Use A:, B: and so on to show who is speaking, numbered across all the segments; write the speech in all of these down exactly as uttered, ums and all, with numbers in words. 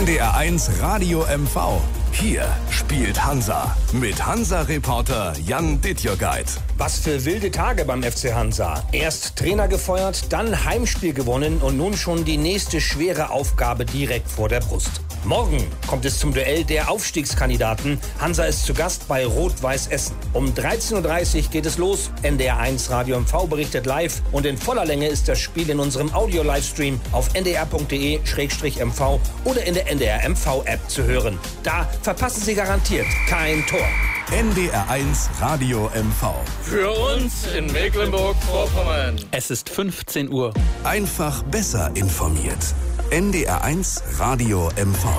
A: N D R eins Radio M V. Hier spielt Hansa mit Hansa-Reporter Jan Dittjörgeit.
B: Was für wilde Tage beim F C Hansa. Erst Trainer gefeuert, dann Heimspiel gewonnen und nun schon die nächste schwere Aufgabe direkt vor der Brust. Morgen kommt es zum Duell der Aufstiegskandidaten. Hansa ist zu Gast bei Rot-Weiß Essen. Um dreizehn Uhr dreißig geht es los. N D R eins Radio M V berichtet live und in voller Länge ist das Spiel in unserem Audio-Livestream auf n d r punkt d e slash m v oder in der N D R M V-App zu hören. Da verpassen Sie garantiert kein Tor.
A: N D R eins Radio M V.
C: Für uns in Mecklenburg-Vorpommern.
D: Es ist fünfzehn Uhr.
A: Einfach besser informiert. N D R eins Radio M V.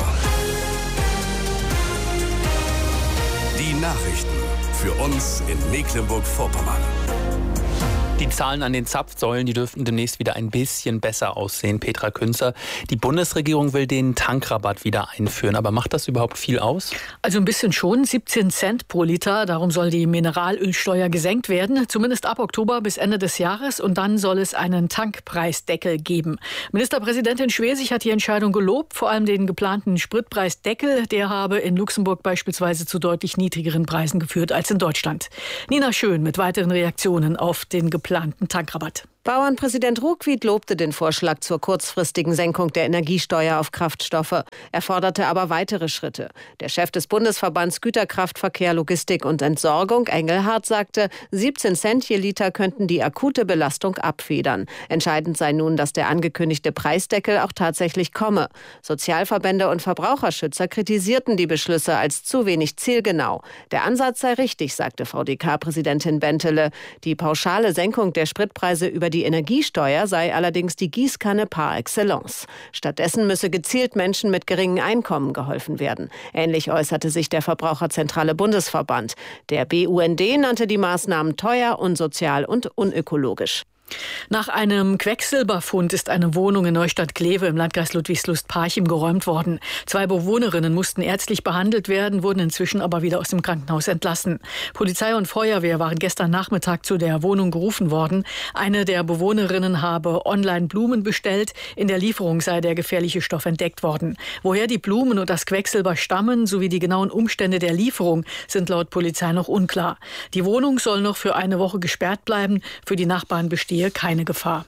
A: Die Nachrichten für uns in Mecklenburg-Vorpommern.
D: Die Zahlen an den Zapfsäulen, die dürften demnächst wieder ein bisschen besser aussehen. Petra Künzer, die Bundesregierung will den Tankrabatt wieder einführen. Aber macht das überhaupt viel aus?
E: Also ein bisschen schon. siebzehn Cent pro Liter. Darum soll die Mineralölsteuer gesenkt werden. Zumindest ab Oktober bis Ende des Jahres. Und dann soll es einen Tankpreisdeckel geben. Ministerpräsidentin Schwesig hat die Entscheidung gelobt. Vor allem den geplanten Spritpreisdeckel. Der habe in Luxemburg beispielsweise zu deutlich niedrigeren Preisen geführt als in Deutschland. Nina Schön mit weiteren Reaktionen auf den geplanten Tankrabatt.
F: Bauernpräsident Ruckwied lobte den Vorschlag zur kurzfristigen Senkung der Energiesteuer auf Kraftstoffe. Er forderte aber weitere Schritte. Der Chef des Bundesverbands Güterkraftverkehr, Logistik und Entsorgung, Engelhardt, sagte, siebzehn Cent je Liter könnten die akute Belastung abfedern. Entscheidend sei nun, dass der angekündigte Preisdeckel auch tatsächlich komme. Sozialverbände und Verbraucherschützer kritisierten die Beschlüsse als zu wenig zielgenau. Der Ansatz sei richtig, sagte V D K-Präsidentin Bentele. Die pauschale Senkung der Spritpreise über die Energiesteuer sei allerdings die Gießkanne par excellence. Stattdessen müsse gezielt Menschen mit geringen Einkommen geholfen werden. Ähnlich äußerte sich der Verbraucherzentrale Bundesverband. Der B U N D nannte die Maßnahmen teuer, unsozial und unökologisch.
E: Nach einem Quecksilberfund ist eine Wohnung in Neustadt-Kleve im Landkreis Ludwigslust-Parchim geräumt worden. Zwei Bewohnerinnen mussten ärztlich behandelt werden, wurden inzwischen aber wieder aus dem Krankenhaus entlassen. Polizei und Feuerwehr waren gestern Nachmittag zu der Wohnung gerufen worden. Eine der Bewohnerinnen habe online Blumen bestellt. In der Lieferung sei der gefährliche Stoff entdeckt worden. Woher die Blumen und das Quecksilber stammen, sowie die genauen Umstände der Lieferung, sind laut Polizei noch unklar. Die Wohnung soll noch für eine Woche gesperrt bleiben. Für die Nachbarn bestehe keine Gefahr.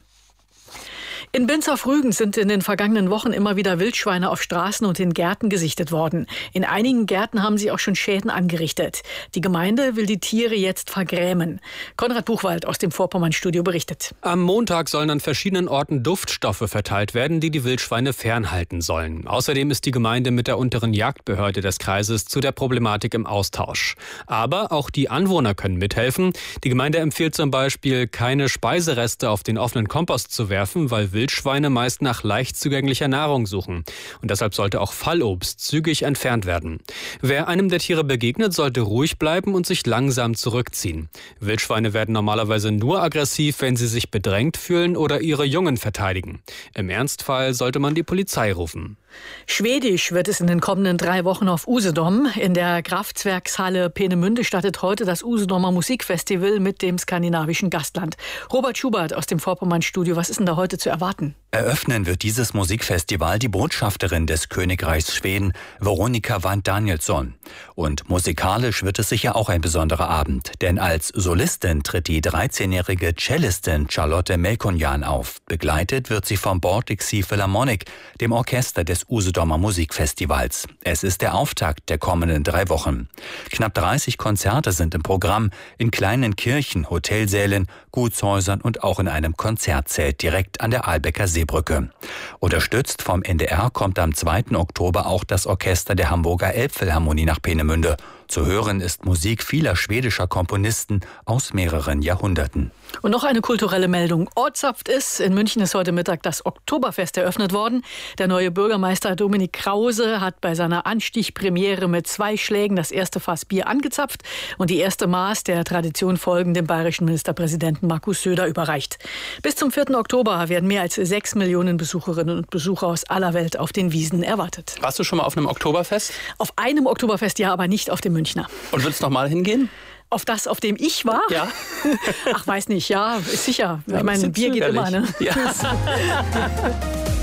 E: In Binz auf Rügen sind in den vergangenen Wochen immer wieder Wildschweine auf Straßen und in Gärten gesichtet worden. In einigen Gärten haben sie auch schon Schäden angerichtet. Die Gemeinde will die Tiere jetzt vergrämen. Konrad Buchwald aus dem Vorpommern-Studio berichtet.
G: Am Montag sollen an verschiedenen Orten Duftstoffe verteilt werden, die die Wildschweine fernhalten sollen. Außerdem ist die Gemeinde mit der unteren Jagdbehörde des Kreises zu der Problematik im Austausch. Aber auch die Anwohner können mithelfen. Die Gemeinde empfiehlt zum Beispiel, keine Speisereste auf den offenen Kompost zu werfen, weil Wildschweine meist nach leicht zugänglicher Nahrung suchen. Und deshalb sollte auch Fallobst zügig entfernt werden. Wer einem der Tiere begegnet, sollte ruhig bleiben und sich langsam zurückziehen. Wildschweine werden normalerweise nur aggressiv, wenn sie sich bedrängt fühlen oder ihre Jungen verteidigen. Im Ernstfall sollte man die Polizei rufen.
E: Schwedisch wird es in den kommenden drei Wochen auf Usedom. In der Kraftwerkshalle Peenemünde startet heute das Usedomer Musikfestival mit dem skandinavischen Gastland. Robert Schubert aus dem Vorpommern-Studio. Was ist denn da heute zu erwarten?
H: Eröffnen wird dieses Musikfestival die Botschafterin des Königreichs Schweden, Veronica Vandt Danielsson. Und musikalisch wird es sicher auch ein besonderer Abend. Denn als Solistin tritt die dreizehnjährige Cellistin Charlotte Melkonjan auf. Begleitet wird sie vom Baltic Sea Philharmonic, dem Orchester des Usedomer Musikfestivals. Es ist der Auftakt der kommenden drei Wochen. Knapp dreißig Konzerte sind im Programm, in kleinen Kirchen, Hotelsälen, Gutshäusern und auch in einem Konzertzelt direkt an der Ahlbecker Seebrücke. Unterstützt vom N D R kommt am zweiten Oktober auch das Orchester der Hamburger Elbphilharmonie nach Peenemünde. Zu hören ist Musik vieler schwedischer Komponisten aus mehreren Jahrhunderten.
E: Und noch eine kulturelle Meldung. Ortssaft ist. In München ist heute Mittag das Oktoberfest eröffnet worden. Der neue Bürgermeister Dominik Krause hat bei seiner Anstichpremiere mit zwei Schlägen das erste Fass Bier angezapft und die erste Maß der Tradition folgend dem bayerischen Ministerpräsidenten Markus Söder überreicht. Bis zum vierten Oktober werden mehr als sechs Millionen Besucherinnen und Besucher aus aller Welt auf den Wiesn erwartet.
D: Warst du schon mal auf einem Oktoberfest?
E: Auf einem Oktoberfest ja, aber nicht auf dem Münchner.
D: Und würdest du noch mal hingehen?
E: Auf das, auf dem ich war?
D: Ja.
E: Ach, weiß nicht, ja, ist sicher.
D: Ja,
E: ich meine, Bier geht immer, ne?
D: Ja.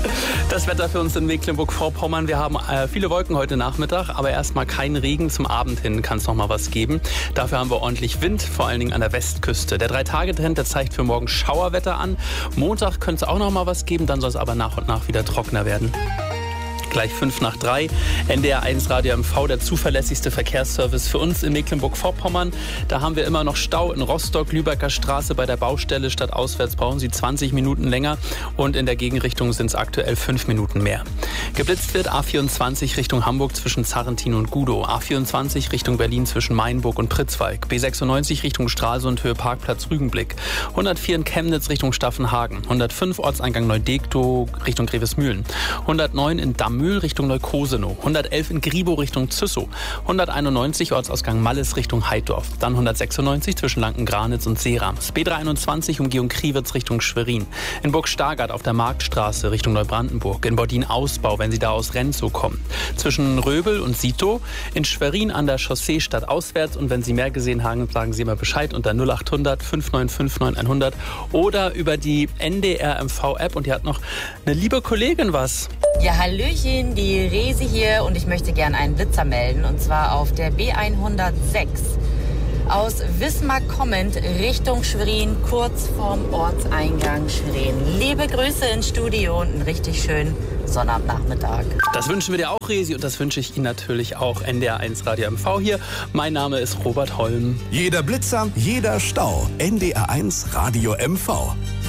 D: Das Wetter für uns in Mecklenburg-Vorpommern. Wir haben äh, viele Wolken heute Nachmittag, aber erstmal kein Regen. Zum Abend hin kann es noch mal was geben. Dafür haben wir ordentlich Wind, vor allen Dingen an der Westküste. Der drei-Tage-Trend, der zeigt für morgen Schauerwetter an. Montag könnte es auch noch mal was geben, dann soll es aber nach und nach wieder trockener werden. Gleich fünf nach drei. N D R eins Radio M V, der zuverlässigste Verkehrsservice für uns in Mecklenburg-Vorpommern. Da haben wir immer noch Stau in Rostock, Lübecker Straße bei der Baustelle. Statt auswärts brauchen Sie zwanzig Minuten länger und in der Gegenrichtung sind es aktuell fünf Minuten mehr. Geblitzt wird A vierundzwanzig Richtung Hamburg zwischen Zarrentin und Gudow. A vierundzwanzig Richtung Berlin zwischen Mainburg und Pritzwalk. B sechsundneunzig Richtung Stralsund, Höhe Parkplatz Rügenblick. hundertvier in Chemnitz Richtung Staffenhagen. hundertfünf Ortseingang Neudektow Richtung Grevesmühlen. hundertneun in Dammühl Richtung Neukosenow, hundertelf in Gribow Richtung Züssow, hunderteinundneunzig Ortsausgang Malles Richtung Heidorf, dann hundertsechsundneunzig zwischen Lanken-Granitz und Seerams, B dreihunderteinundzwanzig Umgehung Kriwitz Richtung Schwerin, in Burg-Stargard auf der Marktstraße Richtung Neubrandenburg, in Bordin-Ausbau, wenn Sie da aus Renzow kommen, zwischen Röbel und Sito, in Schwerin an der Chaussee stadtauswärts und wenn Sie mehr gesehen haben, sagen Sie mal Bescheid unter null achthundert fünf neun fünf neun hundert oder über die N D R M V-App und die hat noch eine liebe Kollegin was.
I: Ja, hallöchen, die Resi hier und ich möchte gerne einen Blitzer melden und zwar auf der B hundertsechs aus Wismar kommend Richtung Schwerin, kurz vorm Ortseingang Schwerin. Liebe Grüße ins Studio und einen richtig schönen Sonnabendnachmittag.
D: Das wünschen wir dir auch, Resi, und das wünsche ich Ihnen natürlich auch. N D R eins Radio M V hier. Mein Name ist Robert Holm.
A: Jeder Blitzer, jeder Stau. N D R eins Radio M V.